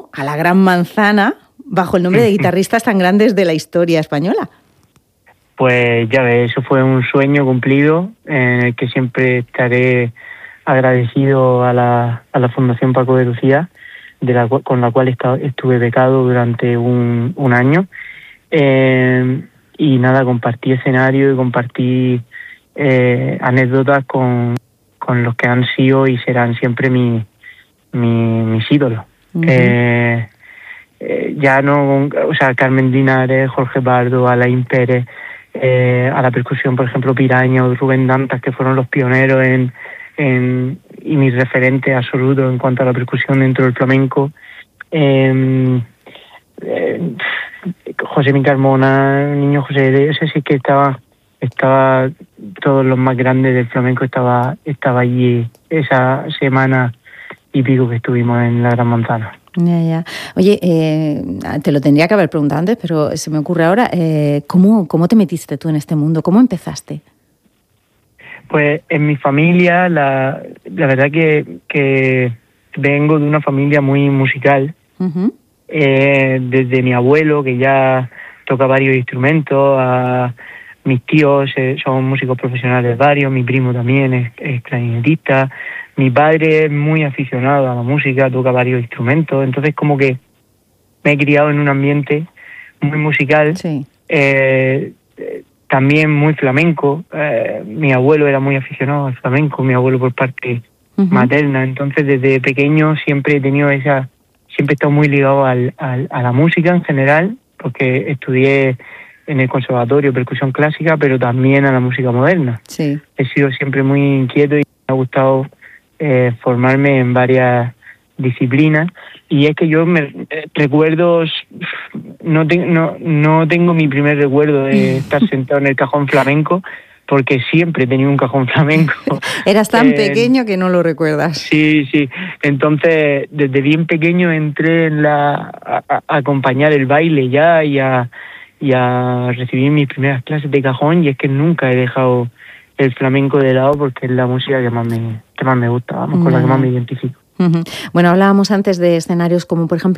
a la Gran Manzana bajo el nombre de guitarristas tan grandes de la historia española. Pues ya ves, eso fue un sueño cumplido en el que siempre estaré agradecido a la Fundación Paco de Lucía, con la cual estuve becado durante un año. Y nada, compartí escenario y compartí anécdotas con los que han sido y serán siempre mis ídolos. Uh-huh. Ya no, o sea, Carmen Linares, Jorge Pardo, Alain Pérez, a la percusión, por ejemplo, Piraña o Rubén Dantas, que fueron los pioneros y mis referentes absolutos en cuanto a la percusión dentro del flamenco. José Mi Carmona, Niño José, ese sí que estaba todos los más grandes del flamenco estaba allí esa semana y pico que estuvimos en la Gran Manzana. Ya. Oye, te lo tendría que haber preguntado antes, pero se me ocurre ahora, ¿cómo te metiste tú en este mundo? ¿Cómo empezaste? Pues en mi familia, la verdad que vengo de una familia muy musical. Uh-huh. Desde mi abuelo, que ya toca varios instrumentos, a mis tíos son músicos profesionales varios, mi primo también es clarinetista, mi padre es muy aficionado a la música, toca varios instrumentos, entonces como que me he criado en un ambiente muy musical, sí. También muy flamenco. Mi abuelo era muy aficionado al flamenco, mi abuelo por parte uh-huh. materna, entonces desde pequeño siempre he tenido siempre he estado muy ligado a la música en general, porque estudié en el conservatorio percusión clásica, pero también a la música moderna. Sí. He sido siempre muy inquieto y me ha gustado formarme en varias disciplinas. Y es que yo recuerdos, no tengo mi primer recuerdo de estar sentado en el cajón flamenco, porque siempre he tenido un cajón flamenco. Eras tan pequeño que no lo recuerdas. Sí. Entonces, desde bien pequeño entré a acompañar el baile ya y a recibir mis primeras clases de cajón, y es que nunca he dejado el flamenco de lado porque es la música que más me gusta, con la que más me identifico. Uh-huh. Bueno, hablábamos antes de escenarios como, por ejemplo,